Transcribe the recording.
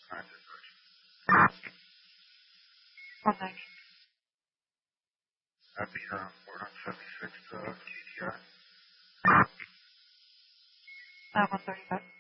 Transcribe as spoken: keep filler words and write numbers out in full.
one ninety. That'd be around four seventy-six to G T I. Uh, one thirty-five.